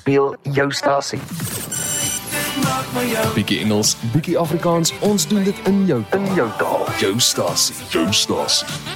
speel jou stasie. Bietjie Engels, bietjie Afrikaans, ons doen dit in jou taal. In jou taal. Jou stasie.